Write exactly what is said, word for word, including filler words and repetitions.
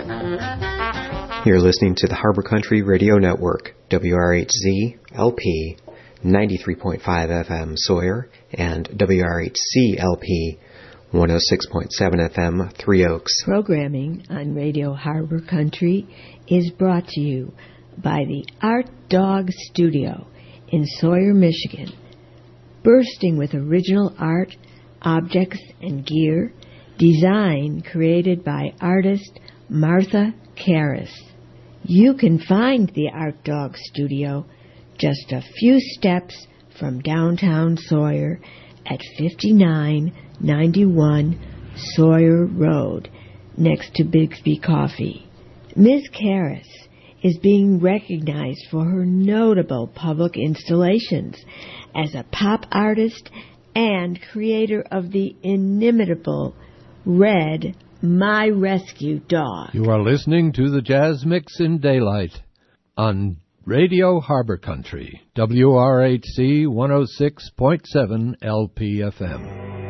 You're listening to the Harbor Country Radio Network, W R H Z L P ninety-three point five F M Sawyer and W R H C L P one oh six point seven F M Three Oaks. Programming on Radio Harbor Country is brought to you by the Art Dog Studio in Sawyer, Michigan, bursting with original art, objects, and gear, design created by artist Martha Karras. You can find the Art Dog Studio just a few steps from downtown Sawyer at fifty-nine ninety-one Sawyer Road, next to Bixby Coffee. Miz Karras is being recognized for her notable public installations as a pop artist and creator of the inimitable Red, My Rescue Dog. You are listening to the Jazz Mix in Daylight on Radio Harbor Country, W R H C one oh six point seven L P F M.